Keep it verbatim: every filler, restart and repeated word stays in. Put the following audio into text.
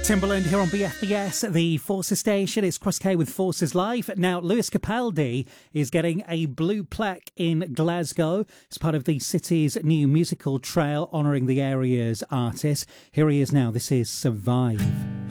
Timberland here on B F B S, the Forces station. It's Cross K with Forces Live. Now, Lewis Capaldi is getting a blue plaque in Glasgow. It's part of the city's new musical trail honouring the area's artists. Here he is now. This is Survive.